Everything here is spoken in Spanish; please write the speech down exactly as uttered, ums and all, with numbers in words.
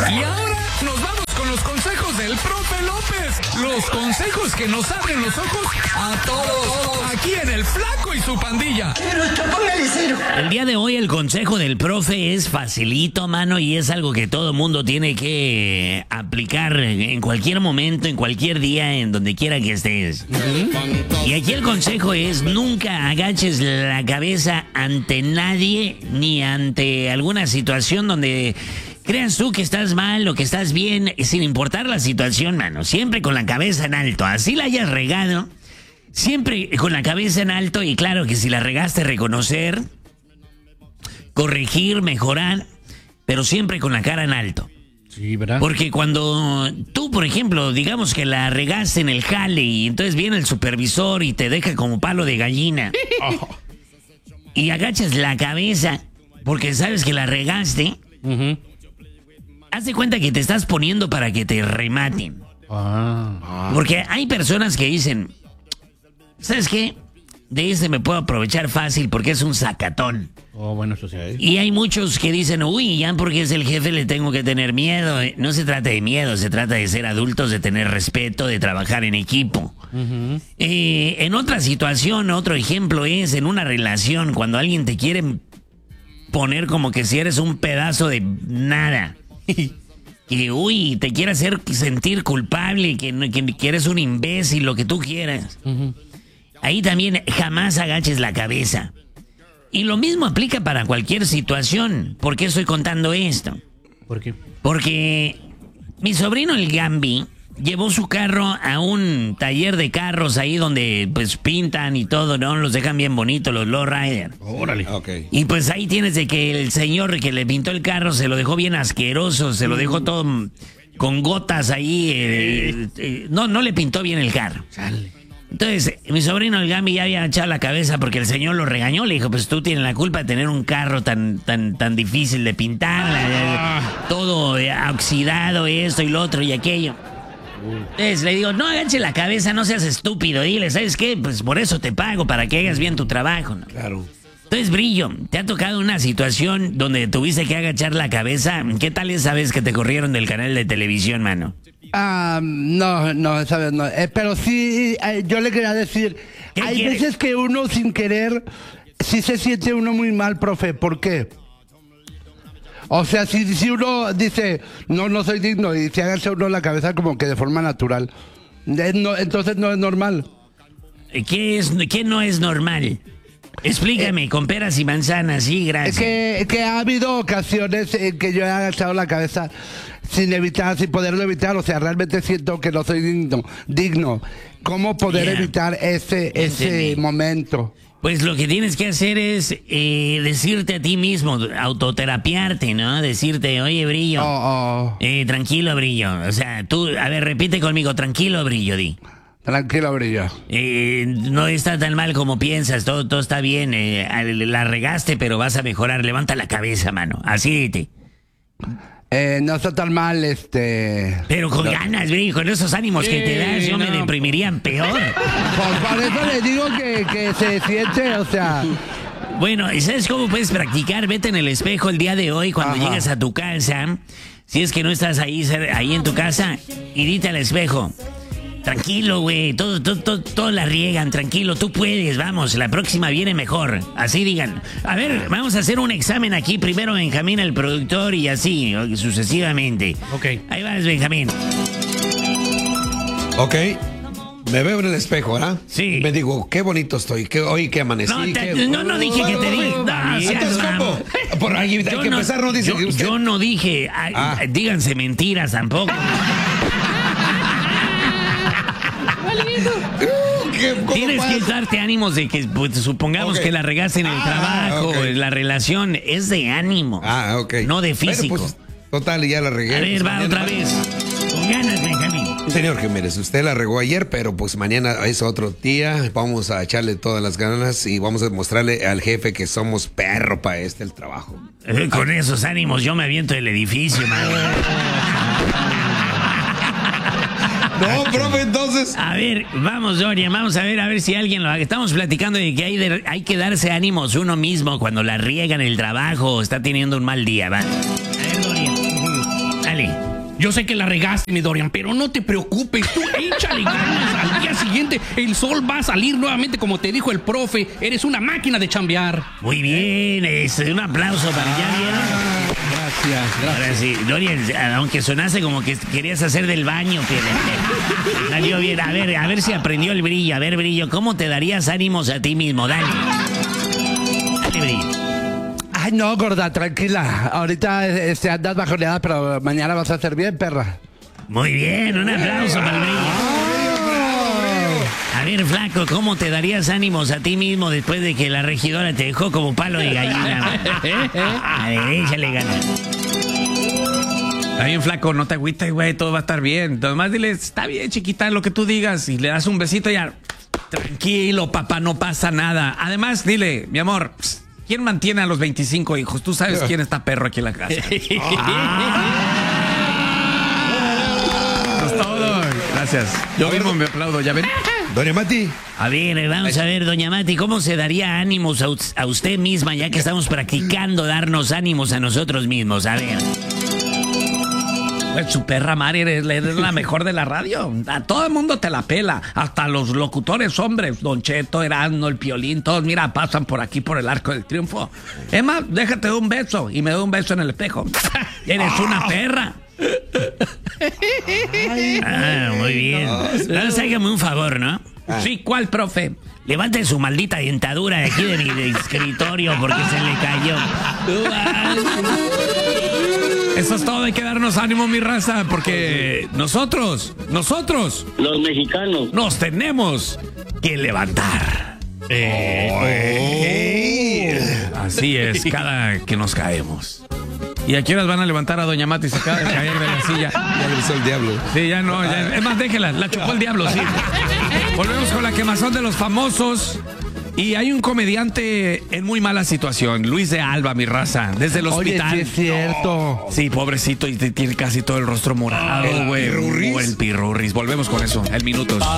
Y ahora nos vamos con los consejos del profe López. Los consejos que nos abren los ojos a todos. Aquí en El Flaco y su Pandilla. El día de hoy el consejo del profe es facilito, mano, y es algo que todo mundo tiene que aplicar en cualquier momento, en cualquier día, en donde quiera que estés. Y aquí el consejo es: nunca agaches la cabeza ante nadie ni ante alguna situación donde creas tú que estás mal o que estás bien, sin importar la situación, mano. Siempre con la cabeza en alto. Así la hayas regado, siempre con la cabeza en alto. Y claro que si la regaste, reconocer, corregir, mejorar, pero siempre con la cara en alto. Sí, ¿verdad? Porque cuando tú, por ejemplo, digamos que la regaste en el jale y entonces viene el supervisor y te deja como palo de gallina oh. y agachas la cabeza porque sabes que la regaste, uh-huh. haz de cuenta que te estás poniendo para que te rematen. Ah. Porque hay personas que dicen, ¿sabes qué? De este me puedo aprovechar fácil porque es un sacatón. Oh, bueno, eso sí. Y hay muchos que dicen, uy, ya porque es el jefe le tengo que tener miedo. No se trata de miedo, se trata de ser adultos, de tener respeto, de trabajar en equipo. Uh-huh. Eh, en otra situación, otro ejemplo es en una relación, cuando alguien te quiere poner como que si eres un pedazo de nada. Que, uy, te quiere hacer sentir culpable, que, que, que eres un imbécil, lo que tú quieras. Uh-huh. Ahí también jamás agaches la cabeza. Y lo mismo aplica para cualquier situación. ¿Por qué estoy contando esto? ¿Por qué? Porque mi sobrino el Gambi llevó su carro a un taller de carros ahí donde pues pintan y todo, ¿no? Los dejan bien bonitos, los lowrider. Órale. Okay. Y pues ahí tienes de que el señor que le pintó el carro se lo dejó bien asqueroso, se lo dejó todo con gotas ahí. Eh, eh, no, no le pintó bien el carro. Sale. Entonces, mi sobrino el Gambi ya había echado la cabeza porque el señor lo regañó. Le dijo, pues tú tienes la culpa de tener un carro tan tan tan difícil de pintar, ah. eh, todo eh, oxidado, esto y lo otro y aquello. Entonces le digo, no agache la cabeza, no seas estúpido. Dile, ¿sabes qué? Pues por eso te pago, para que hagas bien tu trabajo, ¿no? Claro. Entonces, Brillo, ¿te ha tocado una situación donde tuviste que agachar la cabeza? ¿Qué tal esa vez que te corrieron del canal de televisión, mano? Ah, no, no, esa vez no. Eh, pero sí, eh, yo le quería decir, hay quiere? veces que uno sin querer, sí se siente uno muy mal, profe. ¿Por qué? O sea, si, si uno dice, no, no soy digno, y se agacha uno la cabeza como que de forma natural, eh, no, entonces no es normal. ¿Qué es, qué no es normal? Explícame, eh, con peras y manzanas, sí, gracias. Que, que ha habido ocasiones en que yo he agachado la cabeza sin evitar, sin poderlo evitar. O sea, realmente siento que no soy digno. digno. ¿Cómo poder yeah. evitar ese, ese momento? Pues lo que tienes que hacer es eh, decirte a ti mismo, autoterapiarte, ¿no? Decirte, oye, Brillo, oh, oh. Eh, tranquilo, Brillo. O sea, tú, a ver, repite conmigo, tranquilo, Brillo, di. Tranquilo, Brillo. Eh, no está tan mal como piensas, todo, todo está bien. Eh, la regaste, pero vas a mejorar. Levanta la cabeza, mano. Así dite. Eh, no está tan mal, este... Pero con no. ganas, Brillo, con esos ánimos sí, que te das, yo no. me deprimirían peor. Por, por eso le digo que, que se siente, o sea... Bueno, ¿y sabes cómo puedes practicar? Vete en el espejo el día de hoy cuando Ajá. llegas a tu casa. Si es que no estás ahí, ahí en tu casa, y dite al espejo. Tranquilo, güey, todo, todo, todo, todo la riegan, tranquilo, tú puedes, vamos, la próxima viene mejor. Así digan. A ver, vamos a hacer un examen aquí, primero Benjamín, el productor, y así, sucesivamente. Ok. Ahí vas, Benjamín. Ok. Me veo en el espejo, ¿verdad? Sí. Me digo, qué bonito estoy, que hoy que amanecí. No, te, qué... no, no dije que te diga. No, Entonces, ¿cómo? Por ahí hay que no, empezar, ¿no? Dice yo, que usted... yo no dije, ah. díganse mentiras tampoco. Tienes que darte ánimos de que, pues, supongamos okay. que la regaste en el ah, trabajo, okay. la relación es de ánimo. Ah, ok. No de físico. Bueno, pues, total, ya la regué. A ver, pues, va otra vez. Con ganas, Benjamín. Señor Jiménez, usted la regó ayer, pero pues mañana es otro día. Vamos a echarle todas las ganas y vamos a demostrarle al jefe que somos perro para este el trabajo. Eh, con esos ánimos yo me aviento del edificio, man. No, profe, entonces. A ver, vamos, Dorian, vamos a ver, a ver si alguien lo haga. Estamos platicando de que hay, de, hay que darse ánimos uno mismo cuando la riega en el trabajo o está teniendo un mal día, ¿va? A ver, Dorian. Dale. Dale. Yo sé que la regaste, mi Dorian, pero no te preocupes. Tú échale ganas. Al día siguiente el sol va a salir nuevamente, como te dijo el profe. Eres una máquina de chambear. Muy bien, es un aplauso para ya vieron. Gracias, gracias. Ahora sí, Dorian, aunque sonase como que querías hacer del baño, pero salió bien. A ver, a ver si aprendió el brillo. A ver, brillo, ¿cómo te darías ánimos a ti mismo? Dale. Dale, brillo. Ay, no, gorda, tranquila. Ahorita este, andas bajoneada, pero mañana vas a hacer bien, perra. Muy bien, un aplauso para el brillo. A ver, flaco, ¿cómo te darías ánimos a ti mismo después de que la regidora te dejó como palo de gallina? A ver, échale ganas. Está bien, flaco, no te agüites, güey, todo va a estar bien. Nomás dile, está bien, chiquita, lo que tú digas, y le das un besito y ya. Tranquilo, papá, no pasa nada. Además, dile, mi amor, ¿quién mantiene a los veinticinco hijos? Tú sabes quién está perro aquí en la casa. Es todo. Gracias. Yo mismo me aplaudo, ¿ya ven? Doña Mati. A ver, vamos a ver, doña Mati, ¿cómo se daría ánimos a, a usted misma, ya que estamos practicando darnos ánimos a nosotros mismos? A ver. Pues su perra Mari eres, eres la mejor de la radio. A todo el mundo te la pela. Hasta los locutores hombres, Don Cheto, Erasmo, el Piolín, todos, mira, pasan por aquí por el Arco del Triunfo. Es más, déjate de un beso y me doy un beso en el espejo. Eres una perra. Ah, muy bien. Ahora hágame un favor, ¿no? Sí, ¿cuál, profe? Levante su maldita dentadura de aquí de mi de escritorio porque se le cayó. Eso es todo, hay que darnos ánimo, mi raza, porque nosotros, nosotros, los mexicanos, nos tenemos que levantar. Eh, así es, cada que nos caemos. ¿Y a qué horas van a levantar a Doña Mati? Se acaba de caer de la silla. Ya gritó el diablo. Sí, ya no, ya, es más, déjela, la chupó el diablo, sí. Volvemos con la quemazón de los famosos. Y hay un comediante en muy mala situación, Luis de Alba, mi raza, desde el hospital. Oye, sí es cierto. Sí, pobrecito, y tiene casi todo el rostro morado, güey. ¿El pirurris? O el pirurris. Volvemos con eso, en minutos.